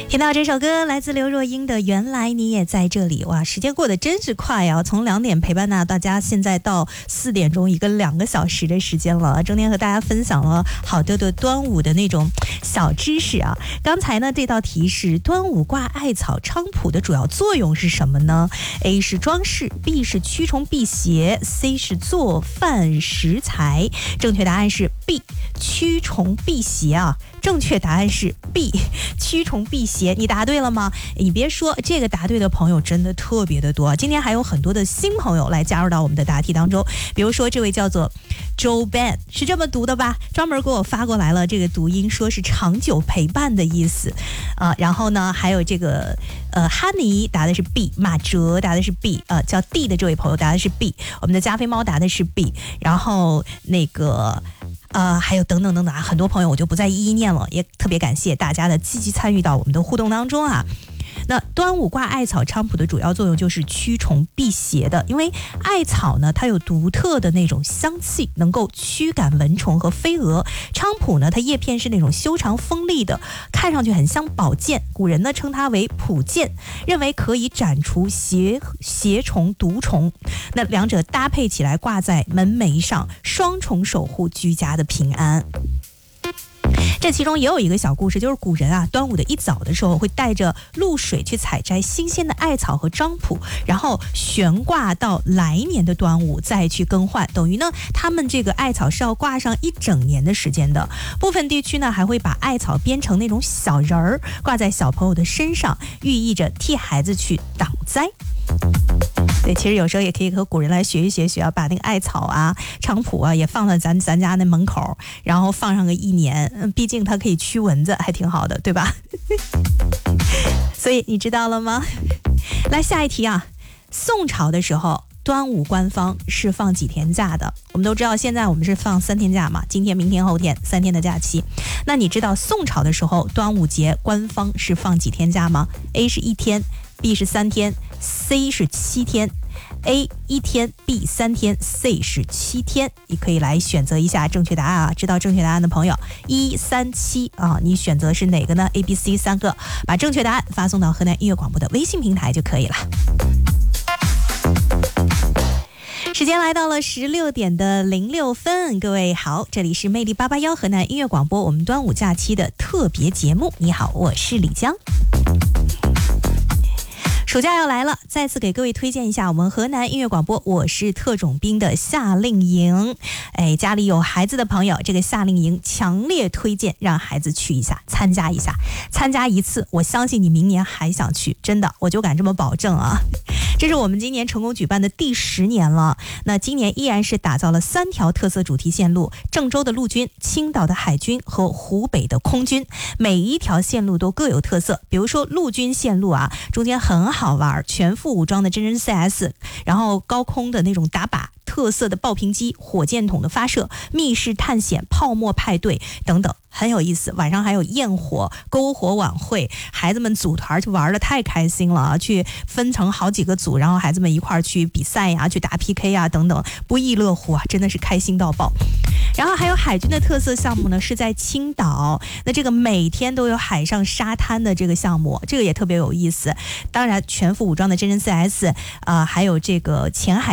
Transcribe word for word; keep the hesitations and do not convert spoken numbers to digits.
听到这首歌来自刘若英的《原来你也在这里》。哇，时间过得真是快啊，从两点陪伴大家，现在到四点钟，一个两个小时的时间了。中间和大家分享了好多的端午的那种小知识啊。刚才呢，这道题是端午挂艾草菖蒲的主要作用是什么呢？ A 是装饰， B 是驱虫辟邪， C 是做饭食材。正确答案是 B 驱虫辟邪啊。正确答案是 B 驱虫辟邪。你答对了吗？你别说，这个答对的朋友真的特别的多，今天还有很多的新朋友来加入到我们的答题当中。比如说这位叫做 Joe Ben， 是这么读的吧？专门给我发过来了这个读音，说是长久陪伴的意思啊、呃。然后呢还有这个呃哈尼答的是 B， 马哲答的是 B， 呃叫 D 的这位朋友答的是 B， 我们的加菲猫答的是 B， 然后那个呃，还有等等等等啊，很多朋友我就不再一一念了，也特别感谢大家的积极参与到我们的互动当中啊。那端午挂艾草菖蒲的主要作用就是驱虫辟邪的，因为艾草呢它有独特的那种香气，能够驱赶蚊虫和飞蛾。菖蒲呢它叶片是那种修长锋利的，看上去很像宝剑，古人呢称它为蒲剑，认为可以斩除邪邪虫毒虫。那两者搭配起来挂在门楣上，双重守护居家的平安。这其中也有一个小故事，就是古人啊，端午的一早的时候会带着露水去采摘新鲜的艾草和菖蒲，然后悬挂到来年的端午再去更换，等于呢他们这个艾草是要挂上一整年的时间的。部分地区呢还会把艾草编成那种小人儿，挂在小朋友的身上，寓意着替孩子去挡灾。对，其实有时候也可以和古人来学一学学啊，把那个艾草啊、菖蒲啊也放在咱咱家那门口，然后放上个一年，毕竟它可以驱蚊子，还挺好的，对吧？所以你知道了吗？来下一题啊，宋朝的时候，端午官方是放几天假的？我们都知道现在我们是放三天假嘛，今天、明天、后天三天的假期。那你知道宋朝的时候端午节官方是放几天假吗？ A 是一天， B 是三天， C 是七天。 A 一天， B 三天， C 是七天。你可以来选择一下正确答案啊！知道正确答案的朋友，一三七啊，你选择是哪个呢？ A、B、C 三个，把正确答案发送到河南音乐广播的微信平台就可以了。时间来到了十六点的零六分，各位好，这里是魅力八八幺河南音乐广播，我们端午假期的特别节目。你好，我是李江。暑假要来了，再次给各位推荐一下我们河南音乐广播我是特种兵的夏令营。哎，家里有孩子的朋友，这个夏令营强烈推荐让孩子去一下，参加一下，参加一次，我相信你明年还想去，真的，我就敢这么保证啊。这是我们今年成功举办的第十年了。那今年依然是打造了三条特色主题线路，郑州的陆军、青岛的海军和湖北的空军，每一条线路都各有特色。比如说陆军线路啊，中间很好玩，全副武装的真人 C S， 然后高空的那种打靶，特色的爆屏机、火箭筒的发射、密室探险、泡沫派对等等，很有意思。晚上还有焰火、篝火晚会，孩子们组团去玩的太开心了，去分成好几个组，然后孩子们一块儿去比赛呀、去打 P K 呀等等，不亦乐乎啊，真的是开心到爆。然后还有海军的特色项目呢，是在青岛，那这个每天都有海上沙滩的这个项目，这个也特别有意思。当然全副武装的真人 C S， 呃，还有这个潜海